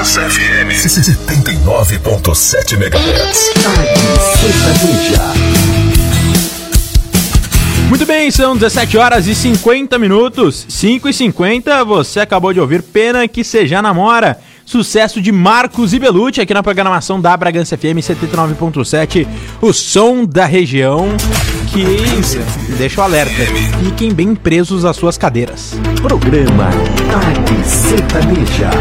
Bragança FM 79.7 MHz. Muito bem, são 17 horas e 50 minutos, 5h50, você acabou de ouvir Pena Que Seja Namora, sucesso de Marcos e Belucci aqui na programação da Bragança FM 79.7, o som da região que deixa o alerta, fiquem bem presos às suas cadeiras. Programa Tarde Sertaneja.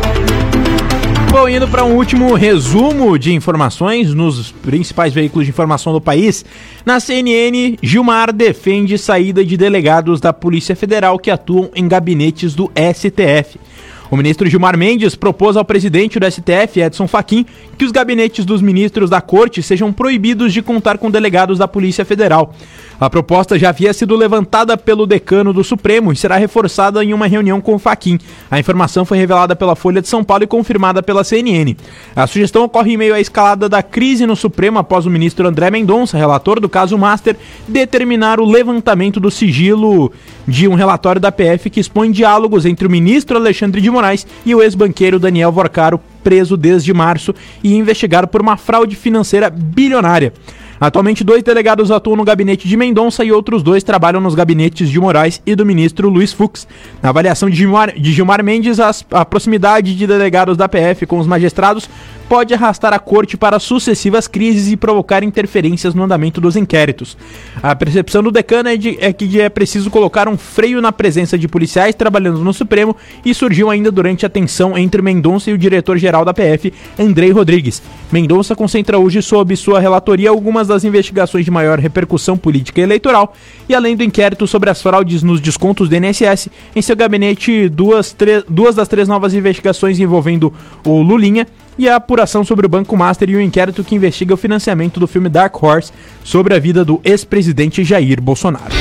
Bom, indo para um último resumo de informações nos principais veículos de informação do país. Na CNN, Gilmar defende saída de delegados da Polícia Federal que atuam em gabinetes do STF. O ministro Gilmar Mendes propôs ao presidente do STF, Edson Fachin, que os gabinetes dos ministros da Corte sejam proibidos de contar com delegados da Polícia Federal. A proposta já havia sido levantada pelo decano do Supremo e será reforçada em uma reunião com o Fachin. A informação foi revelada pela Folha de São Paulo e confirmada pela CNN. A sugestão ocorre em meio à escalada da crise no Supremo após o ministro André Mendonça, relator do caso Master, determinar o levantamento do sigilo de um relatório da PF que expõe diálogos entre o ministro Alexandre de Moraes e o ex-banqueiro Daniel Vorcaro, preso desde março e investigado por uma fraude financeira bilionária. Atualmente, 2 delegados atuam no gabinete de Mendonça e outros 2 trabalham nos gabinetes de Moraes e do ministro Luiz Fux. Na avaliação de Gilmar Mendes, a proximidade de delegados da PF com os magistrados pode arrastar a corte para sucessivas crises e provocar interferências no andamento dos inquéritos. A percepção do decano é que é preciso colocar um freio na presença de policiais trabalhando no Supremo e surgiu ainda durante a tensão entre Mendonça e o diretor-geral da PF, Andrei Rodrigues. Mendonça concentra hoje sob sua relatoria algumas das investigações de maior repercussão política e eleitoral e além do inquérito sobre as fraudes nos descontos do INSS, em seu gabinete duas das 3 novas investigações envolvendo o Lulinha e a apuração sobre o Banco Master e o inquérito que investiga o financiamento do filme Dark Horse sobre a vida do ex-presidente Jair Bolsonaro.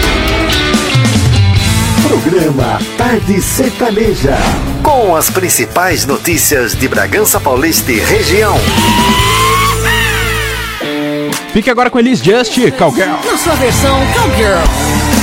Programa Tarde Sertaneja, com as principais notícias de Bragança Paulista e região. Fique agora com Elis Just, Cowgirl. Na sua versão Cowgirl.